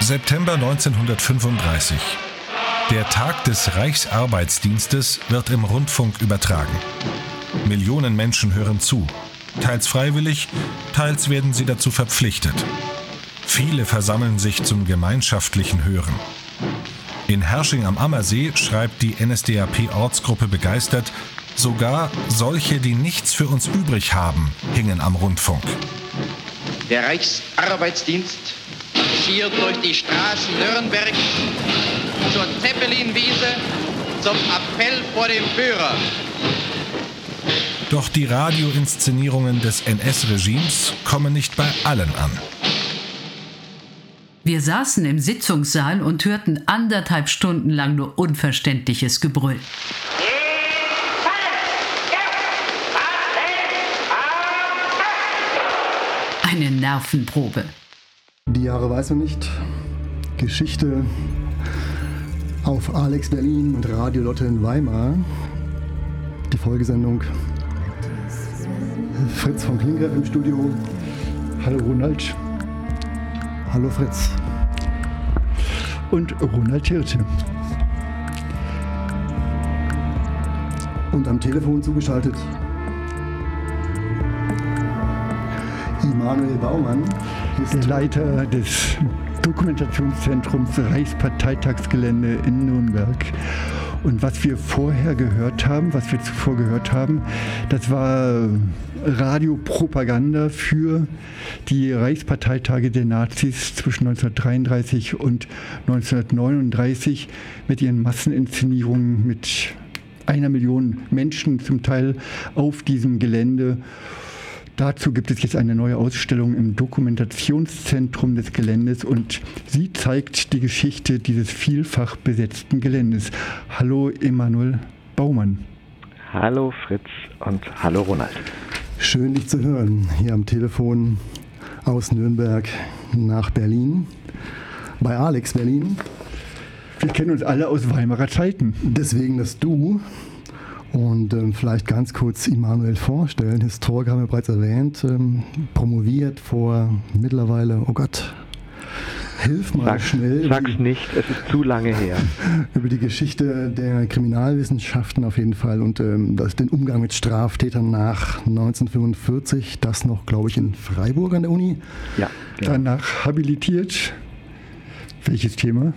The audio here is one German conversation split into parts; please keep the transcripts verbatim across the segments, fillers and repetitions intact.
September neunzehnhundertfünfunddreißig. Der Tag des Reichsarbeitsdienstes wird im Rundfunk übertragen. Millionen Menschen hören zu. Teils freiwillig, teils werden sie dazu verpflichtet. Viele versammeln sich zum gemeinschaftlichen Hören. In Herrsching am Ammersee schreibt die N S D A P-Ortsgruppe begeistert, sogar solche, die nichts für uns übrig haben, hingen am Rundfunk. Der Reichsarbeitsdienst marschiert durch die Straßen Nürnberg zur Zeppelinwiese zum Appell vor dem Führer. Doch die Radioinszenierungen des N S-Regimes kommen nicht bei allen an. Wir saßen im Sitzungssaal und hörten anderthalb Stunden lang nur unverständliches Gebrüll. Eine Nervenprobe. Die Jahre weiß man nicht. Geschichte auf Alex Berlin und Radio Lotte in Weimar. Die Folgesendung. Fritz von Klinger im Studio. Hallo Ronald. Hallo Fritz. Und Ronald Hirte. Und am Telefon zugeschaltet Immanuel Baumann, der Leiter des Dokumentationszentrums Reichsparteitagsgelände in Nürnberg. Und was wir vorher gehört haben, was wir zuvor gehört haben, das war Radiopropaganda für die Reichsparteitage der Nazis zwischen neunzehnhundertdreiunddreißig und neunzehnhundertneununddreißig mit ihren Masseninszenierungen mit einer Million Menschen zum Teil auf diesem Gelände. Dazu gibt es jetzt eine neue Ausstellung im Dokumentationszentrum des Geländes und sie zeigt die Geschichte dieses vielfach besetzten Geländes. Hallo Immanuel Baumann. Hallo Fritz und hallo Ronald. Schön, dich zu hören, hier am Telefon aus Nürnberg nach Berlin, bei Alex Berlin. Wir kennen uns alle aus Weimarer Zeiten. Deswegen das Du. Und ähm, vielleicht ganz kurz Immanuel vorstellen. Historiker haben wir bereits erwähnt, ähm, promoviert vor mittlerweile, oh Gott, hilf mal Sag, schnell. Sag's nicht, es ist zu lange her. Über die Geschichte der Kriminalwissenschaften auf jeden Fall und ähm, das, den Umgang mit Straftätern nach neunzehnhundertfünfundvierzig, das noch, glaube ich, in Freiburg an der Uni. Ja, genau. Danach habilitiert. Welches Thema?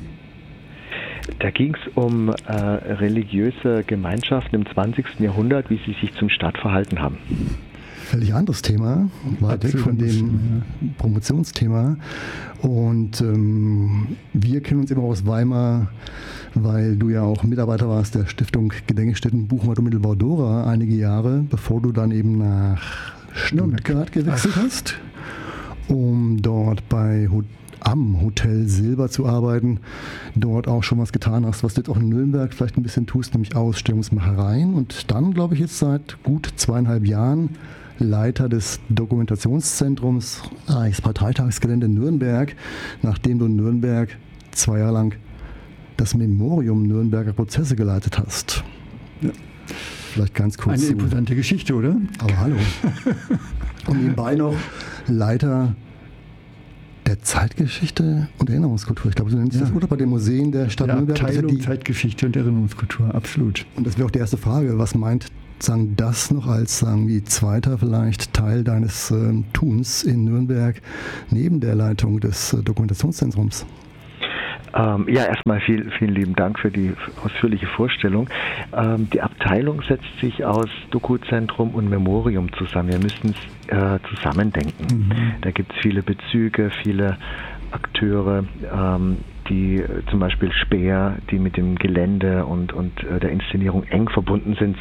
Da ging es um äh, religiöse Gemeinschaften im zwanzigsten Jahrhundert, wie sie sich zum Staat verhalten haben. Völlig anderes Thema, weit weg von dem Promotionsthema. Und ähm, wir kennen uns immer aus Weimar, weil du ja auch Mitarbeiter warst der Stiftung Gedenkstätten Buchenwald und Mittelbau-Dora einige Jahre, bevor du dann eben nach Stuttgart gewechselt hast, um dort bei am Hotel Silber zu arbeiten, dort auch schon was getan hast, was du jetzt auch in Nürnberg vielleicht ein bisschen tust, nämlich Ausstellungsmachereien und dann, glaube ich, jetzt seit gut zweieinhalb Jahren Leiter des Dokumentationszentrums Reichsparteitagsgelände Nürnberg, nachdem du in Nürnberg zwei Jahre lang das Memorium Nürnberger Prozesse geleitet hast. Ja. Vielleicht ganz kurz. Eine imposante Geschichte, oder? Aber hallo. Und nebenbei noch Leiter der Zeitgeschichte und Erinnerungskultur. Ich glaube, so nennt sich ja. das, oder? Bei den Museen der Stadt ja, Nürnberg. Abteilung die Zeitgeschichte und Erinnerungskultur, absolut. Und das wäre auch die erste Frage. Was meint sagen das noch als sagen wie zweiter vielleicht Teil deines äh, Tuns in Nürnberg neben der Leitung des äh, Dokumentationszentrums? Ähm, ja, erstmal viel, vielen lieben Dank für die ausführliche Vorstellung. Ähm, die Abteilung setzt sich aus Dokuzentrum und Memorium zusammen. Wir müssen es äh, zusammendenken. Mhm. Da gibt es viele Bezüge, viele Akteure, ähm, die äh, zum Beispiel Speer, die mit dem Gelände und, und äh, der Inszenierung eng verbunden sind.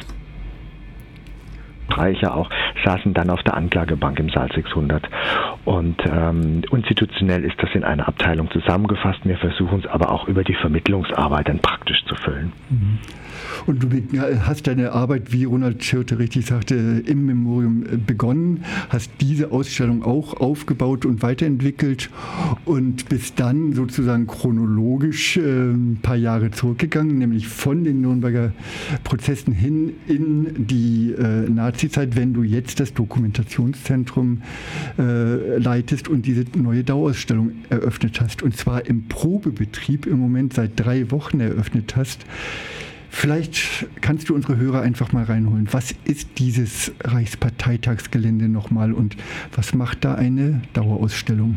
Reicher auch, saßen dann auf der Anklagebank im Saal sechshundert. Und ähm, institutionell ist das in einer Abteilung zusammengefasst. Wir versuchen es aber auch über die Vermittlungsarbeit dann praktisch zu füllen. Mhm. Und du hast deine Arbeit, wie Ronald Hirte richtig sagte, im Memorium begonnen, hast diese Ausstellung auch aufgebaut und weiterentwickelt und bist dann sozusagen chronologisch äh, ein paar Jahre zurückgegangen, nämlich von den Nürnberger Prozessen hin in die äh, Nazi Nazizeit, wenn du jetzt das Dokumentationszentrum äh, leitest und diese neue Dauerausstellung eröffnet hast. Und zwar im Probebetrieb im Moment seit drei Wochen eröffnet hast. Vielleicht kannst du unsere Hörer einfach mal reinholen. Was ist dieses Reichsparteitagsgelände nochmal und was macht da eine Dauerausstellung?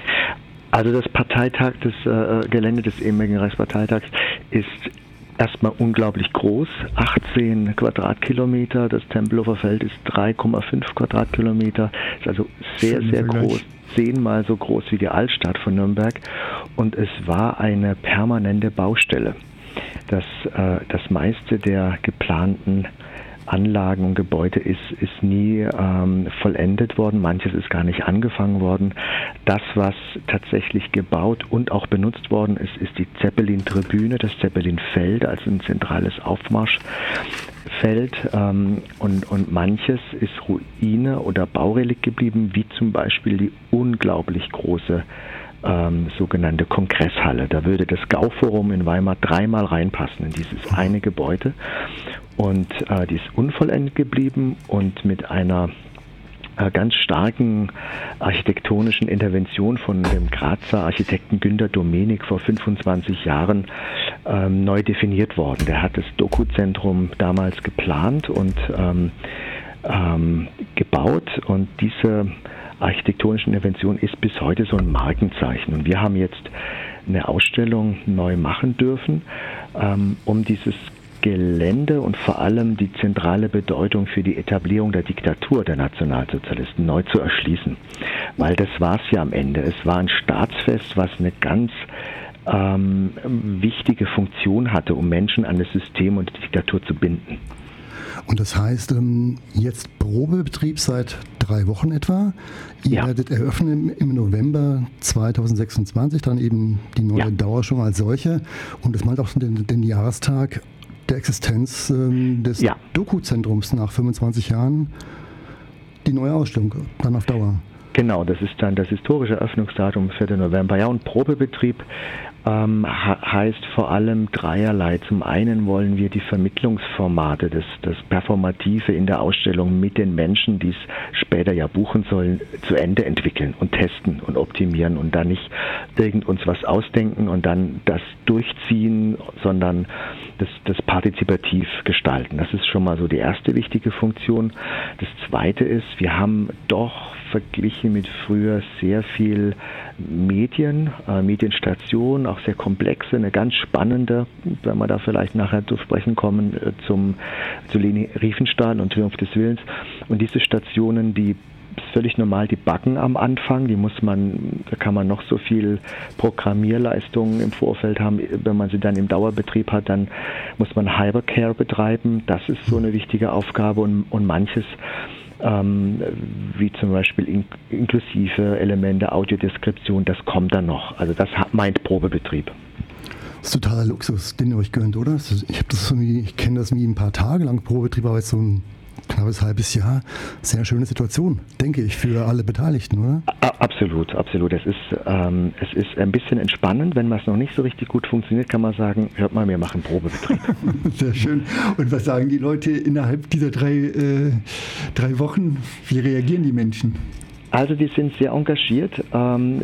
Also das Parteitag, das äh, Gelände des ehemaligen Reichsparteitags ist erstmal unglaublich groß, achtzehn Quadratkilometer. Das Tempelhofer Feld ist drei Komma fünf Quadratkilometer, ist also sehr, sehr groß, zehnmal so groß wie die Altstadt von Nürnberg. Und es war eine permanente Baustelle. Das, äh, das meiste der geplanten Anlagen und Gebäude ist, ist nie ähm, vollendet worden. Manches ist gar nicht angefangen worden. Das, was tatsächlich gebaut und auch benutzt worden ist, ist die Zeppelin-Tribüne, das Zeppelin-Feld, also ein zentrales Aufmarschfeld. Ähm, und, und manches ist Ruine oder Baurelikt geblieben, wie zum Beispiel die unglaublich große Ähm, sogenannte Kongresshalle. Da würde das Gauforum in Weimar dreimal reinpassen in dieses eine Gebäude. Und äh, die ist unvollendet geblieben und mit einer äh, ganz starken architektonischen Intervention von dem Grazer Architekten Günter Domenik vor fünfundzwanzig Jahren ähm, neu definiert worden. Der hat das Dokuzentrum damals geplant und ähm, ähm, gebaut und diese architektonische Intervention ist bis heute so ein Markenzeichen. Und wir haben jetzt eine Ausstellung neu machen dürfen, ähm, um dieses Gelände und vor allem die zentrale Bedeutung für die Etablierung der Diktatur der Nationalsozialisten neu zu erschließen. Weil das war es ja am Ende. Es war ein Staatsfest, was eine ganz ähm, wichtige Funktion hatte, um Menschen an das System und die Diktatur zu binden. Und das heißt, jetzt Probebetrieb seit drei Wochen etwa. Ihr ja. werdet eröffnen im November zweitausendsechsundzwanzig, dann eben die neue ja. Dauerausstellung als solche. Und es meint auch den, den Jahrestag der Existenz ähm, des ja. Doku-Zentrums nach fünfundzwanzig Jahren. Die neue Ausstellung, dann auf Dauer. Genau, das ist dann das historische Eröffnungsdatum, vierten November. Ja, und Probebetrieb ähm, heißt vor allem dreierlei. Zum einen wollen wir die Vermittlungsformate, das, das Performative in der Ausstellung mit den Menschen, die es später ja buchen sollen, zu Ende entwickeln und testen und optimieren und dann nicht irgend uns was ausdenken und dann das durchziehen, sondern das, das partizipativ gestalten. Das ist schon mal so die erste wichtige Funktion. Das zweite ist, wir haben doch verglichen mit früher sehr viel Medien, äh, Medienstationen, auch sehr komplexe, eine ganz spannende, wenn wir da vielleicht nachher zu sprechen kommen, äh, zum, zu Leni Riefenstahl und Triumph des Willens. Und diese Stationen, die ist völlig normal, die backen am Anfang, die muss man, da kann man noch so viel Programmierleistungen im Vorfeld haben, wenn man sie dann im Dauerbetrieb hat, dann muss man Hypercare betreiben, das ist so eine wichtige Aufgabe und, und manches Ähm, wie zum Beispiel in, inklusive Elemente, Audiodeskription, das kommt dann noch. Also das hat, meint Probebetrieb. Das ist totaler Luxus, den ihr euch gönnt, oder? Ich, hab das irgendwie, ich kenne das wie ein paar Tage lang Probebetrieb, aber jetzt so ein knappes halbes Jahr. Sehr schöne Situation, denke ich, für alle Beteiligten, oder? Absolut, absolut. Es ist, ähm, es ist ein bisschen entspannend. Wenn was noch nicht so richtig gut funktioniert, kann man sagen, hört mal, wir machen Probebetrieb. Sehr schön. Und was sagen die Leute innerhalb dieser drei, äh, drei Wochen? Wie reagieren die Menschen? Also die sind sehr engagiert, ähm,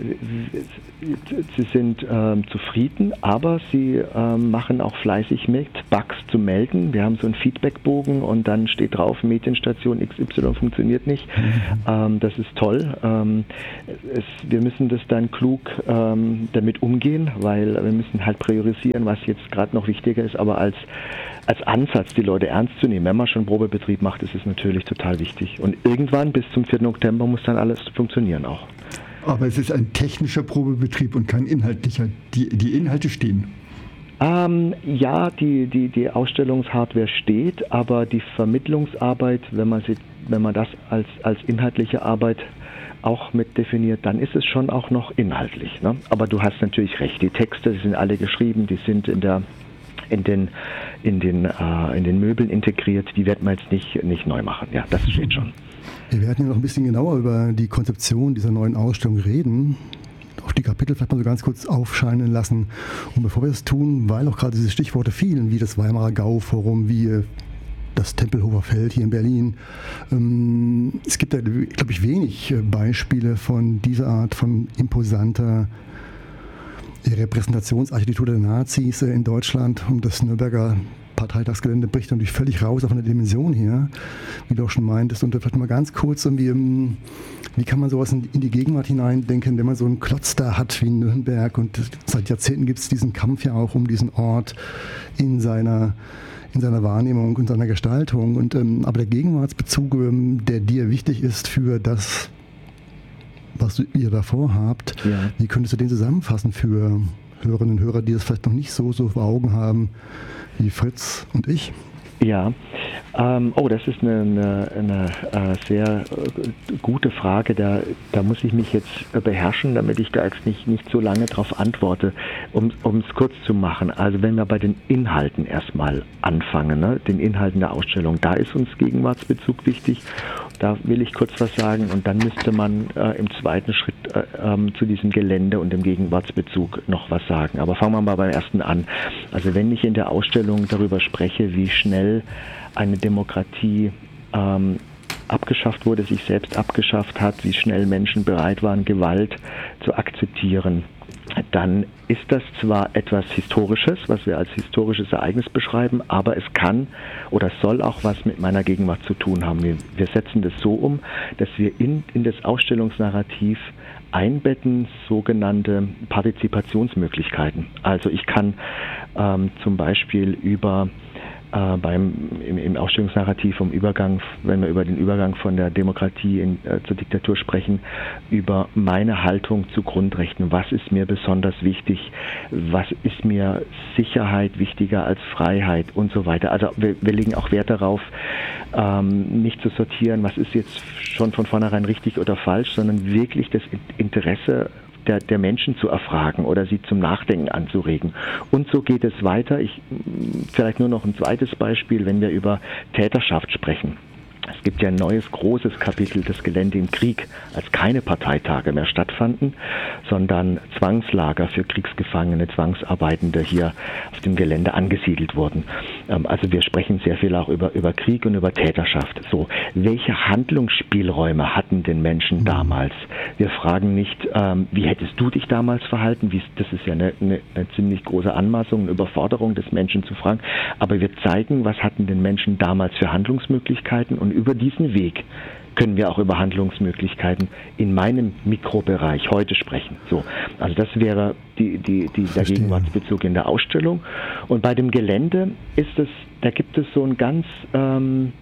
sie sind ähm, zufrieden, aber sie ähm, machen auch fleißig mit, Bugs zu melden. Wir haben so einen Feedbackbogen und dann steht drauf, Medienstation X Y funktioniert nicht. Mhm. Ähm, das ist toll. Ähm, es, wir müssen das dann klug ähm, damit umgehen, weil wir müssen halt priorisieren, was jetzt gerade noch wichtiger ist, aber als als Ansatz, die Leute ernst zu nehmen. Wenn man schon Probebetrieb macht, ist es natürlich total wichtig. Und irgendwann bis zum vierten Oktober muss dann alles funktionieren auch. Aber es ist ein technischer Probebetrieb und kein inhaltlicher. Die, die Inhalte stehen. Ähm, ja, die, die, die Ausstellungshardware steht, aber die Vermittlungsarbeit, wenn man, sie, wenn man das als, als inhaltliche Arbeit auch mit definiert, dann ist es schon auch noch inhaltlich. Ne? Aber du hast natürlich recht, die Texte, die sind alle geschrieben, die sind in der in den, in den, äh, in den Möbeln integriert, die werden wir jetzt nicht, nicht neu machen. Ja, das steht schon. Wir werden ja noch ein bisschen genauer über die Konzeption dieser neuen Ausstellung reden. Auch die Kapitel vielleicht mal so ganz kurz aufscheinen lassen. Und bevor wir das tun, weil auch gerade diese Stichworte fielen, wie das Weimarer Gauforum, wie das Tempelhofer Feld hier in Berlin. Ähm, es gibt da, glaube ich, wenig Beispiele von dieser Art von imposanter Repräsentationsarchitektur der Nazis in Deutschland. Und das Nürnberger Parteitagsgelände bricht natürlich völlig raus auf eine Dimension hier, wie du auch schon meintest. Und vielleicht mal ganz kurz, irgendwie, wie kann man sowas in, in die Gegenwart hineindenken, wenn man so einen Klotz da hat wie in Nürnberg. Und seit Jahrzehnten gibt es diesen Kampf ja auch um diesen Ort in seiner, in seiner Wahrnehmung und seiner Gestaltung. Und, ähm, aber der Gegenwartsbezug, ähm, der dir wichtig ist für das, was ihr davor habt, ja. Wie könntest du den zusammenfassen für Hörerinnen und Hörer, die es vielleicht noch nicht so, so vor Augen haben, wie Fritz und ich? Ja, ähm, oh, das ist eine, eine, eine äh, sehr äh, gute Frage. Da, da muss ich mich jetzt äh, beherrschen, damit ich da jetzt nicht, nicht so lange drauf antworte, um es kurz zu machen. Also wenn wir bei den Inhalten erstmal anfangen, ne, den Inhalten der Ausstellung, da ist uns Gegenwartsbezug wichtig. Da will ich kurz was sagen und dann müsste man äh, im zweiten Schritt äh, ähm, zu diesem Gelände und dem Gegenwartsbezug noch was sagen. Aber fangen wir mal beim ersten an. Also wenn ich in der Ausstellung darüber spreche, wie schnell eine Demokratie ähm, abgeschafft wurde, sich selbst abgeschafft hat, wie schnell Menschen bereit waren, Gewalt zu akzeptieren, dann ist das zwar etwas Historisches, was wir als historisches Ereignis beschreiben, aber es kann oder es soll auch was mit meiner Gegenwart zu tun haben. Wir, wir setzen das so um, dass wir in, in das Ausstellungsnarrativ einbetten sogenannte Partizipationsmöglichkeiten. Also ich kann ähm, zum Beispiel über Äh, beim, im, im Ausstellungsnarrativ vom Übergang, wenn wir über den Übergang von der Demokratie in, äh, zur Diktatur sprechen, über meine Haltung zu Grundrechten. Was ist mir besonders wichtig? Was ist mir Sicherheit wichtiger als Freiheit und so weiter? Also wir, wir legen auch Wert darauf, ähm, nicht zu sortieren, was ist jetzt schon von vornherein richtig oder falsch, sondern wirklich das Interesse Der, der Menschen zu erfragen oder sie zum Nachdenken anzuregen. Und so geht es weiter. Ich, vielleicht nur noch ein zweites Beispiel, wenn wir über Täterschaft sprechen. Es gibt ja ein neues, großes Kapitel, das Gelände im Krieg, als keine Parteitage mehr stattfanden, sondern Zwangslager für Kriegsgefangene, Zwangsarbeitende hier auf dem Gelände angesiedelt wurden. Also wir sprechen sehr viel auch über, über Krieg und über Täterschaft. So, welche Handlungsspielräume hatten denn Menschen damals? Wir fragen nicht, ähm, wie hättest du dich damals verhalten? Wie, das ist ja eine, eine, eine ziemlich große Anmaßung, eine Überforderung des Menschen zu fragen. Aber wir zeigen, was hatten denn Menschen damals für Handlungsmöglichkeiten, und über diesen Weg können wir auch über Handlungsmöglichkeiten in meinem Mikrobereich heute sprechen. So, also das wäre die, die, die, der Gegenwartsbezug in der Ausstellung. Und bei dem Gelände ist es, da gibt es so ein ganz, ähm,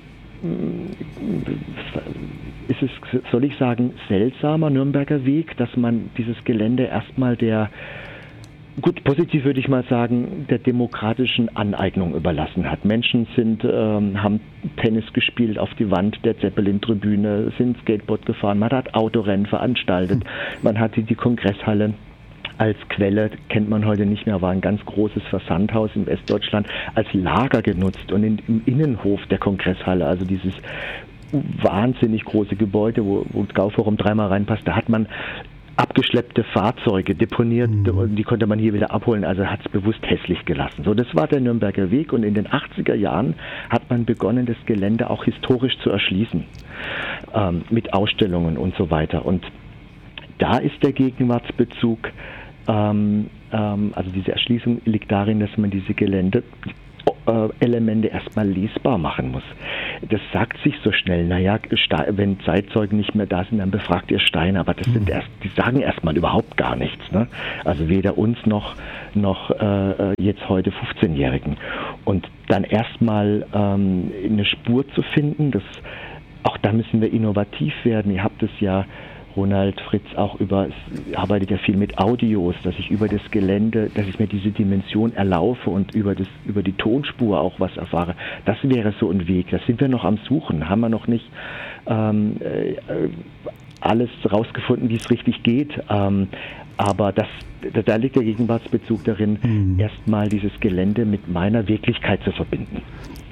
ist es, soll ich sagen, seltsamer Nürnberger Weg, dass man dieses Gelände erstmal der Gut, positiv würde ich mal sagen, der demokratischen Aneignung überlassen hat. Menschen sind, ähm, haben Tennis gespielt auf die Wand der Zeppelin-Tribüne, sind Skateboard gefahren, man hat Autorennen veranstaltet, man hat die, die Kongresshalle als Quelle, kennt man heute nicht mehr, war ein ganz großes Versandhaus in Westdeutschland, als Lager genutzt und in, im Innenhof der Kongresshalle, also dieses wahnsinnig große Gebäude, wo, wo das Gauforum dreimal reinpasst, da hat man abgeschleppte Fahrzeuge deponiert, mhm. die konnte man hier wieder abholen, also hat es bewusst hässlich gelassen. So, das war der Nürnberger Weg, und in den achtziger Jahren hat man begonnen, das Gelände auch historisch zu erschließen, ähm, mit Ausstellungen und so weiter. Und da ist der Gegenwartsbezug, ähm, ähm, also diese Erschließung liegt darin, dass man diese Gelände Elemente erstmal lesbar machen muss. Das sagt sich so schnell, naja, wenn Zeitzeugen nicht mehr da sind, dann befragt ihr Steine, aber das sind erst, die sagen erstmal überhaupt gar nichts, ne? Also weder uns noch, noch äh, jetzt heute fünfzehnjährigen. Und dann erstmal ähm, eine Spur zu finden, das, auch da müssen wir innovativ werden. Ihr habt es ja, Ronald, Fritz, auch über, arbeitet ja viel mit Audios, dass ich über das Gelände, dass ich mir diese Dimension erlaufe und über das, über die Tonspur auch was erfahre. Das wäre so ein Weg. Da sind wir noch am Suchen. Haben wir noch nicht ähm, äh, alles rausgefunden, wie es richtig geht. Ähm, aber das, da liegt der Gegenwartsbezug darin, mhm. erstmal dieses Gelände mit meiner Wirklichkeit zu verbinden.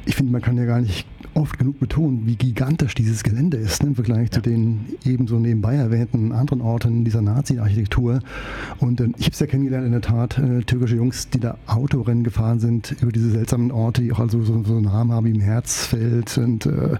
ich finde, man kann ja gar nicht oft genug betonen, wie gigantisch dieses Gelände ist, ne, im Vergleich ja. zu den ebenso nebenbei erwähnten anderen Orten dieser Nazi-Architektur. Und äh, ich habe es ja kennengelernt, in der Tat, äh, türkische Jungs, die da Autorennen gefahren sind über diese seltsamen Orte, die auch also so, so Namen haben wie Märzfeld und äh,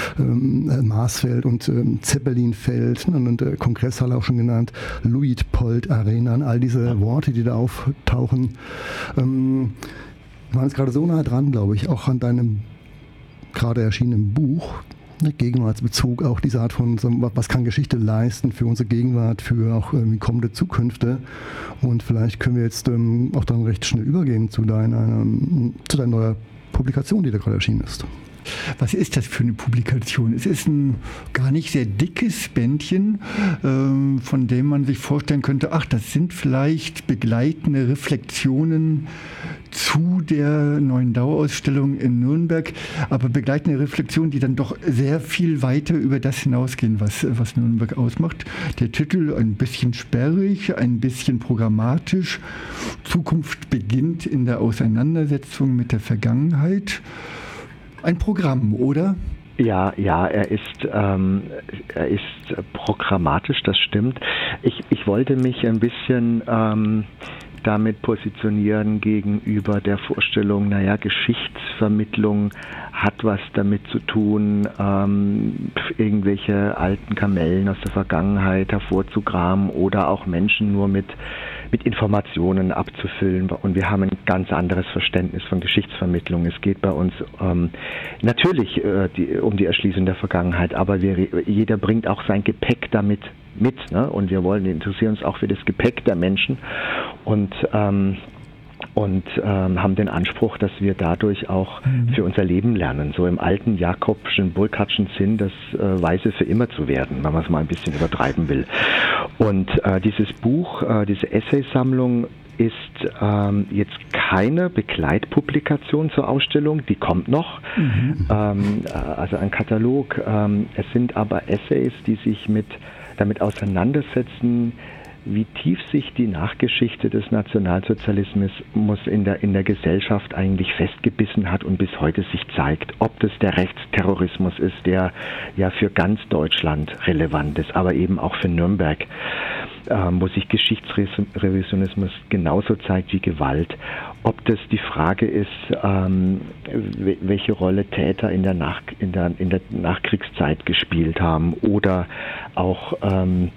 äh, Marsfeld und äh, Zeppelinfeld, ne, und äh, Kongresshalle auch schon genannt, Luitpold Arena, all diese ja. Worte, die da auftauchen. Ähm, wir waren jetzt gerade so nah dran, glaube ich, auch an deinem gerade erschienenen Buch, ne, Gegenwartsbezug, auch diese Art von, was kann Geschichte leisten für unsere Gegenwart, für auch ähm, kommende Zukünfte. Und vielleicht können wir jetzt ähm, auch dann recht schnell übergehen zu deiner, ähm, zu deiner neuen Publikation, die da gerade erschienen ist. Was ist das für eine Publikation? Es ist ein gar nicht sehr dickes Bändchen, äh, von dem man sich vorstellen könnte, ach, das sind vielleicht begleitende Reflexionen zu der neuen Dauerausstellung in Nürnberg, aber begleitende Reflexionen, die dann doch sehr viel weiter über das hinausgehen, was, was Nürnberg ausmacht. Der Titel ein bisschen sperrig, ein bisschen programmatisch. Zukunft beginnt in der Auseinandersetzung mit der Vergangenheit. Ein Programm, oder? Ja, ja, er ist, ähm, er ist programmatisch, das stimmt. Ich, ich wollte mich ein bisschen ähm, damit positionieren gegenüber der Vorstellung, naja, Geschichtsvermittlung hat was damit zu tun, ähm, irgendwelche alten Kamellen aus der Vergangenheit hervorzugraben oder auch Menschen nur mit mit Informationen abzufüllen. Und wir haben ein ganz anderes Verständnis von Geschichtsvermittlung. Es geht bei uns ähm, natürlich äh, die, um die Erschließung der Vergangenheit, aber wir, jeder bringt auch sein Gepäck damit mit. Ne? Und wir wollen, wir interessieren uns auch für das Gepäck der Menschen und ähm, und ähm, haben den Anspruch, dass wir dadurch auch mhm. für unser Leben lernen, so im alten Jakobschen, Burckhartschen Sinn, das äh, Weise für immer zu werden, wenn man es mal ein bisschen übertreiben will. Und äh, dieses Buch, äh, diese Essaysammlung ist ähm, jetzt keine Begleitpublikation zur Ausstellung, die kommt noch, mhm. ähm, also ein Katalog. Ähm, es sind aber Essays, die sich mit damit auseinandersetzen, wie tief sich die Nachgeschichte des Nationalsozialismus in der, in der Gesellschaft eigentlich festgebissen hat und bis heute sich zeigt. Ob das der Rechtsterrorismus ist, der ja für ganz Deutschland relevant ist, aber eben auch für Nürnberg, ähm, wo sich Geschichtsrevisionismus genauso zeigt wie Gewalt. Ob das die Frage ist, ähm, welche Rolle Täter in der, Nach- in der, in der Nachkriegszeit gespielt haben oder auch ähm,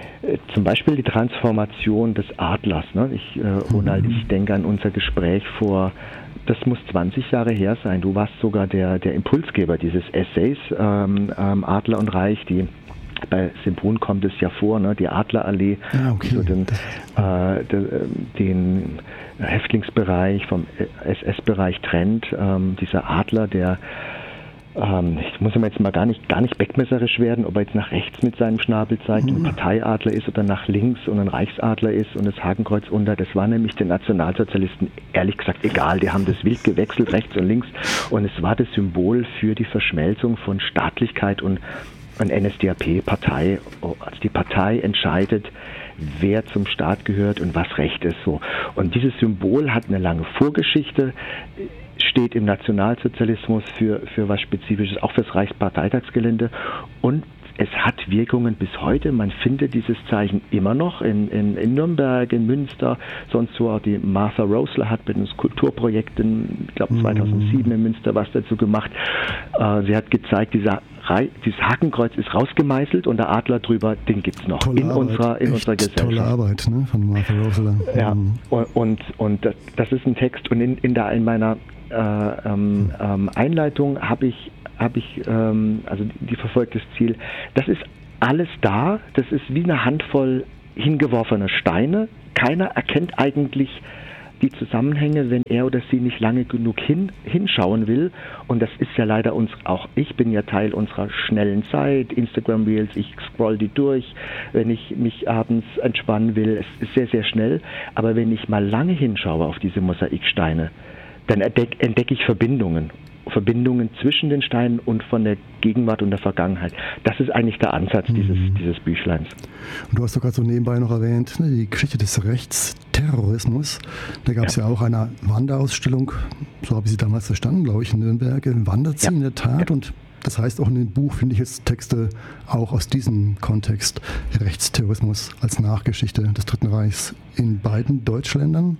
zum Beispiel die Transformation des Adlers. Ne? Ich, äh, Ronald, ich denke an unser Gespräch vor, das muss zwanzig Jahre her sein. Du warst sogar der, der Impulsgeber dieses Essays, ähm, ähm, Adler und Reich, die bei Sembrun kommt es ja vor, ne? Die Adlerallee, ah, okay. die so den, äh, de, den Häftlingsbereich vom S S-Bereich trennt. Ähm, dieser Adler, der Ähm, ich muss aber jetzt mal gar nicht, gar nicht beckmesserisch werden, ob er jetzt nach rechts mit seinem Schnabel zeigt und ein Parteiadler ist oder nach links und ein Reichsadler ist und das Hakenkreuz unter. Das war nämlich den Nationalsozialisten ehrlich gesagt egal. Die haben das wild gewechselt, rechts und links. Und es war das Symbol für die Verschmelzung von Staatlichkeit und, und N S D A P-Partei. Also die Partei entscheidet, wer zum Staat gehört und was Recht ist. So. Und dieses Symbol hat eine lange Vorgeschichte, steht im Nationalsozialismus für, für was Spezifisches, auch fürs Reichsparteitagsgelände, und es hat Wirkungen bis heute. Man findet dieses Zeichen immer noch in, in, in Nürnberg, in Münster, sonst so auch die Martha Rosler hat mit einem Skulpturprojekt in, ich glaube zweitausendsieben in Münster was dazu gemacht. Äh, sie hat gezeigt, dieser dieses Hakenkreuz ist rausgemeißelt und der Adler drüber, den gibt es noch tolle in, Arbeit. unserer, in unserer Gesellschaft. Tolle Arbeit, ne, von Martha Rosler. Ja, mhm. und, und, und das, das ist ein Text, und in, in, der, in meiner äh, ähm, ähm, Einleitung habe ich, hab ich ähm, also die verfolgt das Ziel, das ist alles da, das ist wie eine Handvoll hingeworfener Steine, keiner erkennt eigentlich die Zusammenhänge, wenn er oder sie nicht lange genug hin, hinschauen will. Und das ist ja leider uns auch, ich bin ja Teil unserer schnellen Zeit, Instagram Reels, ich scroll die durch, wenn ich mich abends entspannen will. Es ist sehr, sehr schnell. Aber wenn ich mal lange hinschaue auf diese Mosaiksteine, dann entdecke entdeck ich Verbindungen. Verbindungen zwischen den Steinen und von der Gegenwart und der Vergangenheit. Das ist eigentlich der Ansatz mhm. dieses, dieses Büchleins. Und du hast doch gerade so nebenbei noch erwähnt, ne, die Geschichte des Rechtsterrorismus. Da gab es ja. ja auch eine Wanderausstellung, so habe ich sie damals verstanden, glaube ich, in Nürnberg. Wandert sie ja. in der Tat ja. und das heißt, auch in dem Buch finde ich jetzt Texte auch aus diesem Kontext. Rechtsterrorismus als Nachgeschichte des Dritten Reichs in beiden Deutschländern?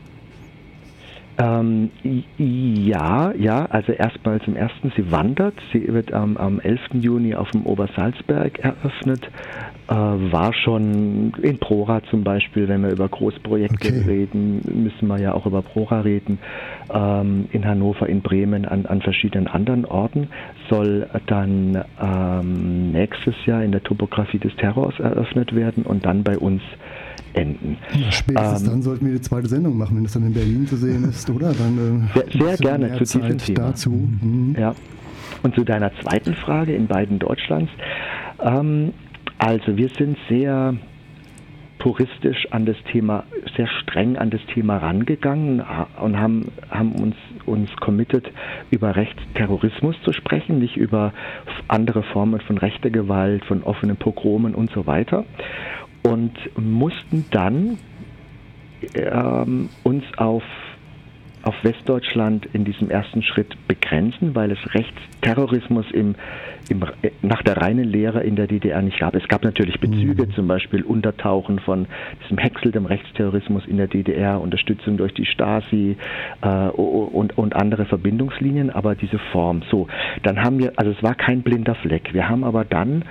Ähm, ja, ja, also erstmal zum Ersten, sie wandert. Sie wird ähm, am elften Juni auf dem Obersalzberg eröffnet. Äh, war schon in Prora zum Beispiel, wenn wir über Großprojekte okay. reden, müssen wir ja auch über Prora reden. Ähm, in Hannover, in Bremen, an, an verschiedenen anderen Orten. Soll dann ähm, nächstes Jahr in der Topographie des Terrors eröffnet werden und dann bei uns enden. Ja, spätestens ähm, dann sollten wir die zweite Sendung machen, wenn es dann in Berlin zu sehen ist, oder? Dann äh, sehr, sehr gerne zu diesem Zeit Thema. Dazu. Mhm. Ja. Und zu deiner zweiten Frage in beiden Deutschlands. Ähm, also wir sind sehr puristisch an das Thema, sehr streng an das Thema rangegangen und haben, haben uns, uns committed, über Rechtsterrorismus zu sprechen, nicht über andere Formen von rechter Gewalt, von offenen Pogromen und so weiter. Und mussten dann ähm, uns auf, auf Westdeutschland in diesem ersten Schritt begrenzen, weil es Rechtsterrorismus im, im, nach der reinen Lehre in der D D R nicht gab. Es gab natürlich Bezüge, mhm. zum Beispiel Untertauchen von diesem Häcksel, dem Rechtsterrorismus in der D D R, Unterstützung durch die Stasi äh, und, und andere Verbindungslinien, aber diese Form. So, dann haben wir, also es war kein blinder Fleck. Wir haben aber dann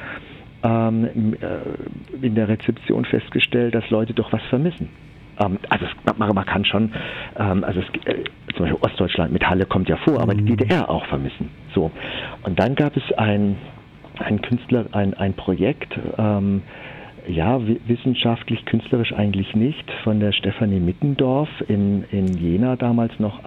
ähm, äh, in der Rezeption festgestellt, dass Leute doch was vermissen. Ähm, also es, man, man kann schon, ähm, also es, äh, zum Beispiel Ostdeutschland mit Halle kommt ja vor, aber die D D R auch vermissen. So, und dann gab es ein, ein Künstler, ein, ein Projekt, ähm, ja, wissenschaftlich, künstlerisch eigentlich nicht, von der Stefanie Mittendorf in, in Jena damals noch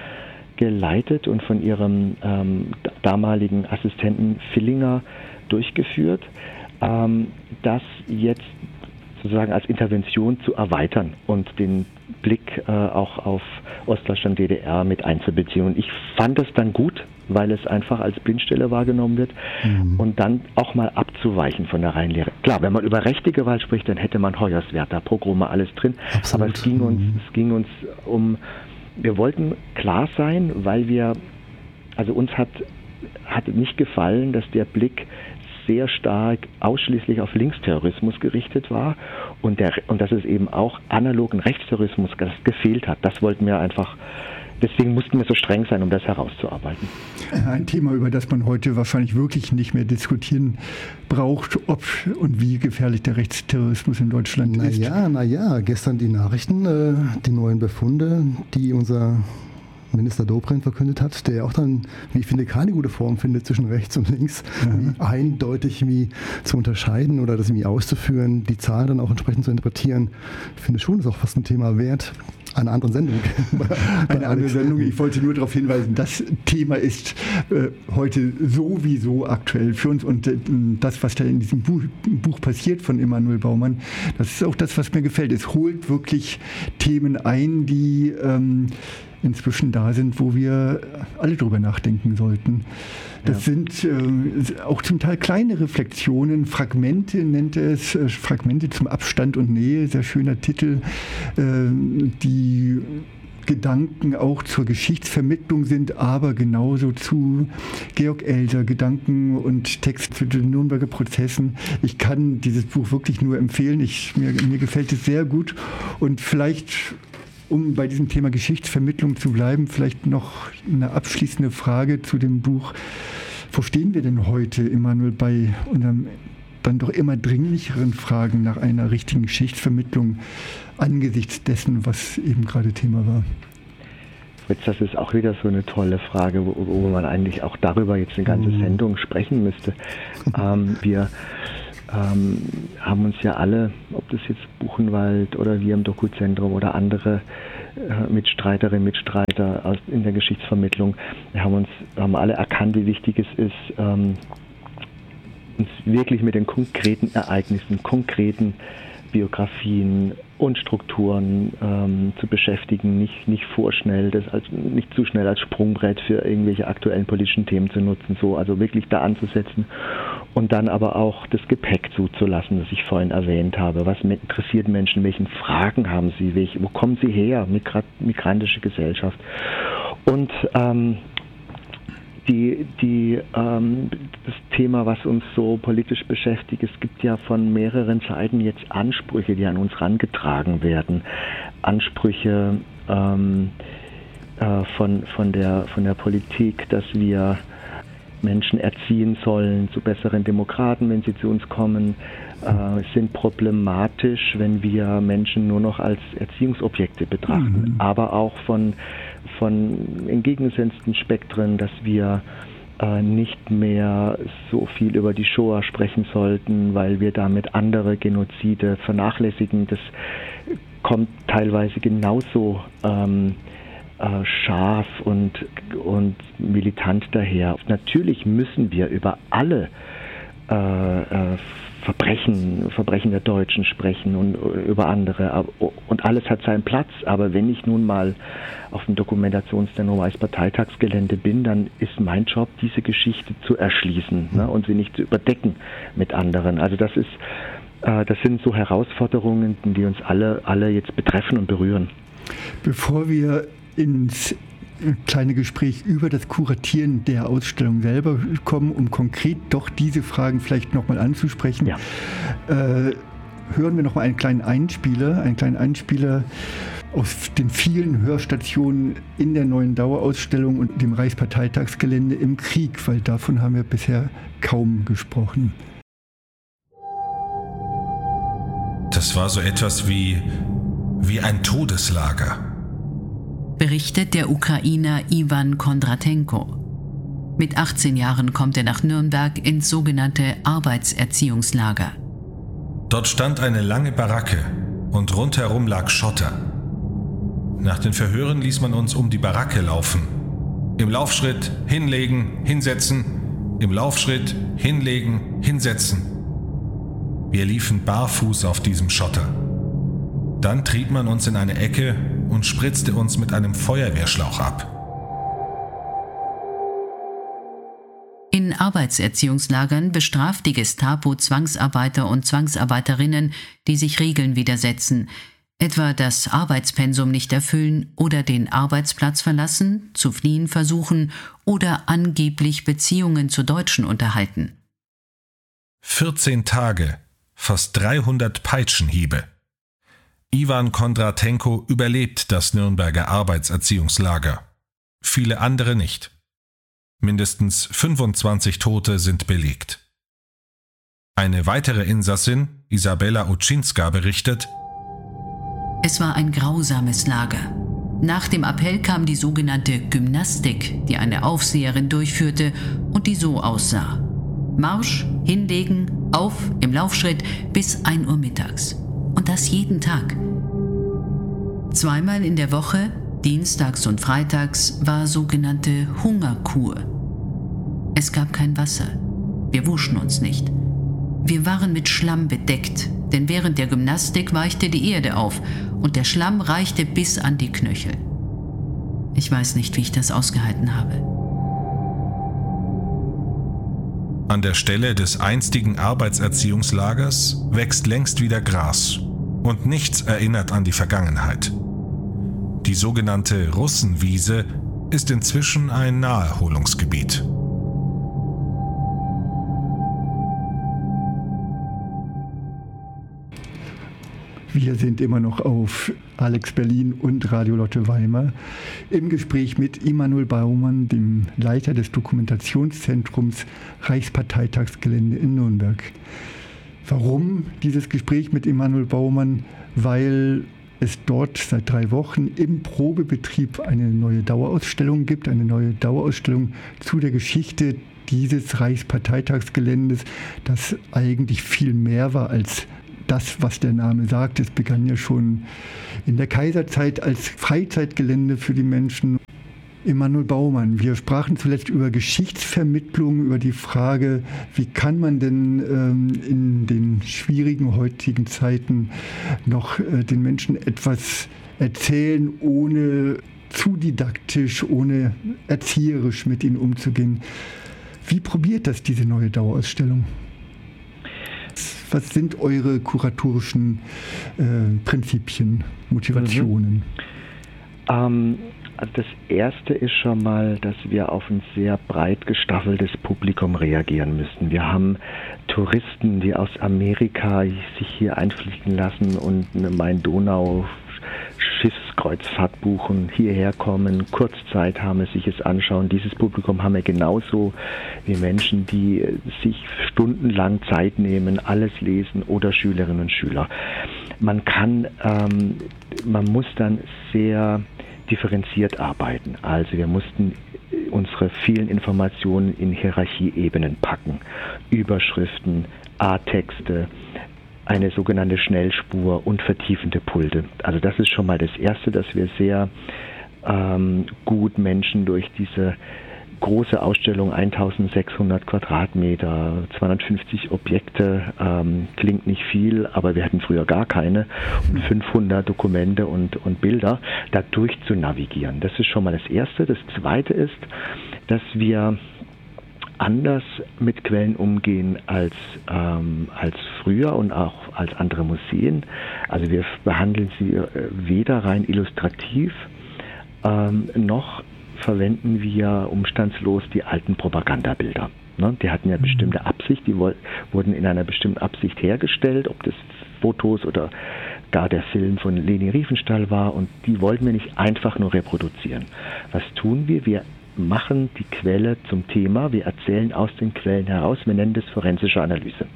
angeleitet und von ihrem ähm, damaligen Assistenten Villinger durchgeführt, ähm, das jetzt sozusagen als Intervention zu erweitern und den Blick äh, auch auf Ostdeutschland, D D R mit einzubeziehen. Und ich fand es dann gut, weil es einfach als Blindstelle wahrgenommen wird mhm. und dann auch mal abzuweichen von der reinen Lehre. Klar, wenn man über rechte Gewalt spricht, dann hätte man Hoyerswerda, Pogrome, alles drin. Absolut. Aber es ging uns, mhm. es ging uns um, wir wollten klar sein, weil wir, also uns hat, hat nicht gefallen, dass der Blick sehr stark ausschließlich auf Linksterrorismus gerichtet war und, der, und dass es eben auch analogen Rechtsterrorismus gefehlt hat. Das wollten wir einfach, deswegen mussten wir so streng sein, um das herauszuarbeiten. Ein Thema, über das man heute wahrscheinlich wirklich nicht mehr diskutieren braucht, ob und wie gefährlich der Rechtsterrorismus in Deutschland na ist. Ja, na ja, gestern die Nachrichten, äh, die neuen Befunde, die unser Minister Dobrindt verkündet hat, der auch dann, wie ich finde, keine gute Form findet zwischen rechts und links, mhm. eindeutig wie zu unterscheiden oder das irgendwie auszuführen, die Zahlen dann auch entsprechend zu interpretieren. Ich finde schon, das ist auch fast ein Thema wert. Eine andere Sendung. Eine andere Sendung. Ich wollte nur darauf hinweisen, das Thema ist äh, heute sowieso aktuell für uns und äh, das, was da in diesem Buch, Buch passiert von Emanuel Baumann, das ist auch das, was mir gefällt. Es holt wirklich Themen ein, die ähm, inzwischen da sind, wo wir alle drüber nachdenken sollten. Das ja. sind äh, auch zum Teil kleine Reflexionen, Fragmente nennt er es, äh, Fragmente zum Abstand und Nähe, sehr schöner Titel, äh, die Gedanken auch zur Geschichtsvermittlung sind, aber genauso zu Georg Elser, Gedanken und Text zu den Nürnberger Prozessen. Ich kann dieses Buch wirklich nur empfehlen. Ich, mir, mir gefällt es sehr gut und vielleicht, um bei diesem Thema Geschichtsvermittlung zu bleiben, vielleicht noch eine abschließende Frage zu dem Buch. Wo stehen wir denn heute, Emanuel, bei unserem dann doch immer dringlicheren Fragen nach einer richtigen Geschichtsvermittlung angesichts dessen, was eben gerade Thema war? Fritz, das ist auch wieder so eine tolle Frage, wo, wo man eigentlich auch darüber jetzt eine ganze mhm. Sendung sprechen müsste. ähm, wir ähm, haben uns ja alle, ob das jetzt Buchenwald oder wir im Dokuzentrum oder andere äh, Mitstreiterinnen, Mitstreiter aus, in der Geschichtsvermittlung, wir haben uns haben alle erkannt, wie wichtig es ist, ähm, uns wirklich mit den konkreten Ereignissen, konkreten Biografien und Strukturen ähm, zu beschäftigen, nicht, nicht vorschnell, das als, nicht zu schnell als Sprungbrett für irgendwelche aktuellen politischen Themen zu nutzen, so, also wirklich da anzusetzen und dann aber auch das Gepäck zuzulassen, das ich vorhin erwähnt habe. Was interessiert Menschen, welchen Fragen haben sie, welche, wo kommen sie her, Migra- migrantische Gesellschaft. Und ähm, Die, die, ähm, das Thema, was uns so politisch beschäftigt, es gibt ja von mehreren Seiten jetzt Ansprüche, die an uns herangetragen werden. Ansprüche ähm, äh, von, von, der, von der Politik, dass wir Menschen erziehen sollen zu besseren Demokraten, wenn sie zu uns kommen, äh, sind problematisch, wenn wir Menschen nur noch als Erziehungsobjekte betrachten, mhm. aber auch von von entgegengesetzten Spektren, dass wir äh, nicht mehr so viel über die Shoah sprechen sollten, weil wir damit andere Genozide vernachlässigen. Das kommt teilweise genauso ähm, äh, scharf und, und militant daher. Natürlich müssen wir über alle äh, äh, Verbrechen, Verbrechen der Deutschen sprechen und über andere. Und alles hat seinen Platz. Aber wenn ich nun mal auf dem Dokumentationszentrum Reichsparteitagsgelände bin, dann ist mein Job, diese Geschichte zu erschließen, ne, und sie nicht zu überdecken mit anderen. Also das ist, äh, das sind so Herausforderungen, die uns alle, alle jetzt betreffen und berühren. Bevor wir ins kleine Gespräch über das Kuratieren der Ausstellung selber kommen, um konkret doch diese Fragen vielleicht nochmal anzusprechen. Ja. Äh, hören wir nochmal einen kleinen Einspieler, einen kleinen Einspieler aus den vielen Hörstationen in der neuen Dauerausstellung und dem Reichsparteitagsgelände im Krieg, weil davon haben wir bisher kaum gesprochen. Das war so etwas wie, wie ein Todeslager. Berichtet der Ukrainer Iwan Kondratenko. Mit achtzehn Jahren kommt er nach Nürnberg ins sogenannte Arbeitserziehungslager. Dort stand eine lange Baracke und rundherum lag Schotter. Nach den Verhören ließ man uns um die Baracke laufen. Im Laufschritt hinlegen, hinsetzen, im Laufschritt hinlegen, hinsetzen. Wir liefen barfuß auf diesem Schotter. Dann trieb man uns in eine Ecke und spritzte uns mit einem Feuerwehrschlauch ab. In Arbeitserziehungslagern bestraft die Gestapo Zwangsarbeiter und Zwangsarbeiterinnen, die sich Regeln widersetzen, etwa das Arbeitspensum nicht erfüllen oder den Arbeitsplatz verlassen, zu fliehen versuchen oder angeblich Beziehungen zu Deutschen unterhalten. vierzehn Tage, fast dreihundert Peitschenhiebe. Iwan Kondratenko überlebt das Nürnberger Arbeitserziehungslager. Viele andere nicht. Mindestens fünfundzwanzig Tote sind belegt. Eine weitere Insassin, Isabella Uczynska, berichtet: Es war ein grausames Lager. Nach dem Appell kam die sogenannte Gymnastik, die eine Aufseherin durchführte und die so aussah. Marsch, hinlegen, auf, im Laufschritt bis ein Uhr mittags. Und das jeden Tag. Zweimal in der Woche, dienstags und freitags, war sogenannte Hungerkur. Es gab kein Wasser. Wir wuschen uns nicht. Wir waren mit Schlamm bedeckt, denn während der Gymnastik weichte die Erde auf und der Schlamm reichte bis an die Knöchel. Ich weiß nicht, wie ich das ausgehalten habe. An der Stelle des einstigen Arbeitserziehungslagers wächst längst wieder Gras und nichts erinnert an die Vergangenheit. Die sogenannte Russenwiese ist inzwischen ein Naherholungsgebiet. Wir sind immer noch auf Alex Berlin und Radio Lotte Weimar im Gespräch mit Immanuel Baumann, dem Leiter des Dokumentationszentrums Reichsparteitagsgelände in Nürnberg. Warum dieses Gespräch mit Immanuel Baumann? Weil es dort seit drei Wochen im Probebetrieb eine neue Dauerausstellung gibt, eine neue Dauerausstellung zu der Geschichte dieses Reichsparteitagsgeländes, das eigentlich viel mehr war als das, was der Name sagt. Es begann ja schon in der Kaiserzeit als Freizeitgelände für die Menschen. Emanuel Baumann, wir sprachen zuletzt über Geschichtsvermittlung, über die Frage, wie kann man denn ähm, in den schwierigen heutigen Zeiten noch äh, den Menschen etwas erzählen, ohne zu didaktisch, ohne erzieherisch mit ihnen umzugehen. Wie probiert das diese neue Dauerausstellung? Was sind eure kuratorischen äh, Prinzipien, Motivationen? Mhm. Ähm, also das Erste ist schon mal, dass wir auf ein sehr breit gestaffeltes Publikum reagieren müssen. Wir haben Touristen, die aus Amerika sich hier einfliegen lassen und eine Main-Donau Schiffskreuzfahrt buchen, hierher kommen, Kurzzeit haben, es sich es anschauen. Dieses Publikum haben wir genauso wie Menschen, die sich stundenlang Zeit nehmen, alles lesen, oder Schülerinnen und Schüler. Man kann, ähm, man muss dann sehr differenziert arbeiten. Also wir mussten unsere vielen Informationen in Hierarchieebenen packen. Überschriften, A-Texte, eine sogenannte Schnellspur und vertiefende Pulte. Also das ist schon mal das Erste, dass wir sehr ähm, gut Menschen durch diese große Ausstellung, eintausendsechshundert Quadratmeter, zweihundertfünfzig Objekte, ähm, klingt nicht viel, aber wir hatten früher gar keine, und fünfhundert Dokumente und, und Bilder, da durch zu navigieren. Das ist schon mal das Erste. Das Zweite ist, dass wir anders mit Quellen umgehen als, ähm, als früher und auch als andere Museen. Also wir behandeln sie äh, weder rein illustrativ, ähm, noch verwenden wir umstandslos die alten Propagandabilder. Ne? Die hatten ja bestimmte Absicht, die woll- wurden in einer bestimmten Absicht hergestellt, ob das Fotos oder gar der Film von Leni Riefenstahl war, und die wollten wir nicht einfach nur reproduzieren. Was tun wir? Wir machen die Quelle zum Thema, wir erzählen aus den Quellen heraus, wir nennen das forensische Analyse.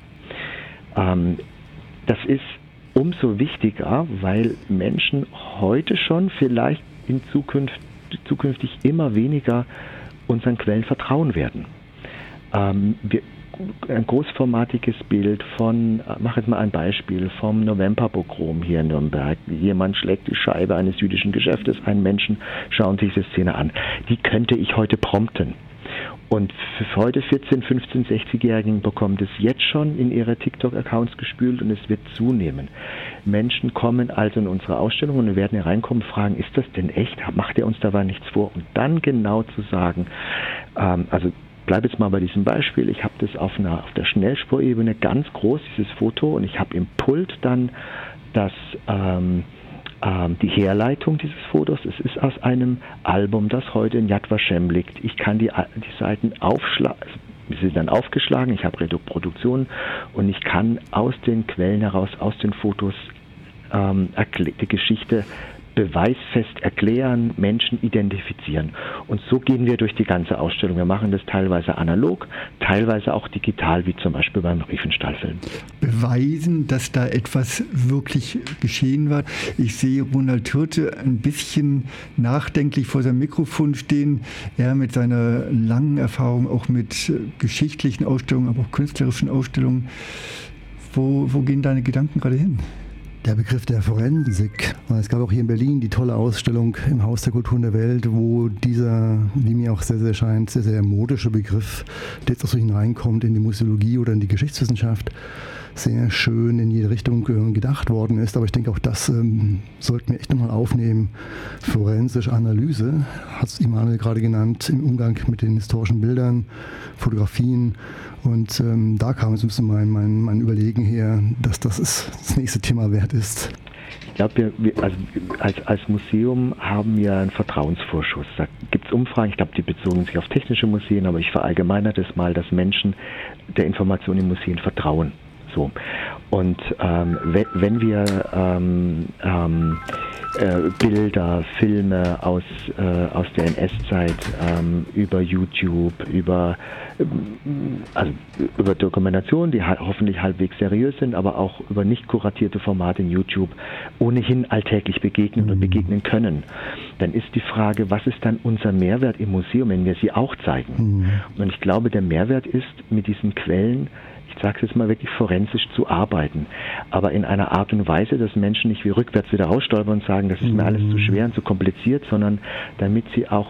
Ähm, das ist umso wichtiger, weil Menschen heute schon vielleicht in Zukunft, zukünftig immer weniger unseren Quellen vertrauen werden. Ähm, wir, ein großformatiges Bild von, mach jetzt mal ein Beispiel, vom Novemberpogrom hier in Nürnberg. Jemand schlägt die Scheibe eines jüdischen Geschäftes ein, Menschen schauen sich diese Szene an. Die könnte ich heute prompten. Und für heute vierzehn-, fünfzehn-, sechzigjährigen bekommt es jetzt schon in ihre TikTok-Accounts gespült, und es wird zunehmen. Menschen kommen also in unsere Ausstellung und wir werden hier reinkommen und fragen, ist das denn echt? Macht ihr uns dabei nichts vor? Und dann genau zu sagen, ähm, also bleibe jetzt mal bei diesem Beispiel, ich habe das auf, einer, auf der Schnellspurebene ganz groß, dieses Foto, und ich habe im Pult dann das, ähm, ähm, die Herleitung dieses Fotos. Es ist aus einem Album, das heute in Yad Vashem liegt. Ich kann die, die Seiten aufschlagen, sie sind dann aufgeschlagen, ich habe Reproduktionen, und ich kann aus den Quellen heraus, aus den Fotos ähm, die Geschichte beweisfest erklären, Menschen identifizieren. Und so gehen wir durch die ganze Ausstellung. Wir machen das teilweise analog, teilweise auch digital, wie zum Beispiel beim Riefenstahl-Film. Beweisen, dass da etwas wirklich geschehen war. Ich sehe Ronald Türte ein bisschen nachdenklich vor seinem Mikrofon stehen. Er mit seiner langen Erfahrung auch mit geschichtlichen Ausstellungen, aber auch künstlerischen Ausstellungen. Wo, wo gehen deine Gedanken gerade hin? Der Begriff der Forensik. Es gab auch hier in Berlin die tolle Ausstellung im Haus der Kulturen der Welt, wo dieser, wie mir auch sehr, sehr scheint, sehr, sehr modische Begriff, der jetzt auch so hineinkommt in die Museologie oder in die Geschichtswissenschaft, sehr schön in jede Richtung äh, gedacht worden ist. Aber ich denke, auch das ähm, sollten wir echt nochmal aufnehmen. Forensische Analyse, hat es Emanuel gerade genannt, im Umgang mit den historischen Bildern, Fotografien. Und ähm, da kam jetzt ein bisschen mein, mein, mein Überlegen her, dass das ist, das nächste Thema wert ist. Ich glaube, wir, wir, also als, als Museum haben wir einen Vertrauensvorschuss. Da gibt es Umfragen, ich glaube, die bezogen sich auf technische Museen, aber ich verallgemeinere das mal, dass Menschen der Information in Museen vertrauen. So. Und ähm, wenn, wenn wir ähm, ähm, äh, Bilder, Filme aus, äh, aus der N S-Zeit ähm, über YouTube, über, ähm, also über Dokumentationen, die ha- hoffentlich halbwegs seriös sind, aber auch über nicht kuratierte Formate in YouTube ohnehin alltäglich begegnen mhm. oder begegnen können, dann ist die Frage, was ist dann unser Mehrwert im Museum, wenn wir sie auch zeigen? Mhm. Und ich glaube, der Mehrwert ist, mit diesen Quellen, ich sage es jetzt mal wirklich, forensisch zu arbeiten, aber in einer Art und Weise, dass Menschen nicht wie rückwärts wieder rausstolpern und sagen, das ist mir alles zu schwer und zu kompliziert, sondern damit sie auch